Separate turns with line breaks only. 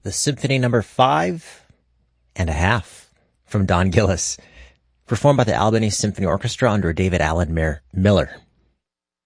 the Symphony number 5.5 from Don Gillis, performed by the Albany Symphony Orchestra under David Allen Miller.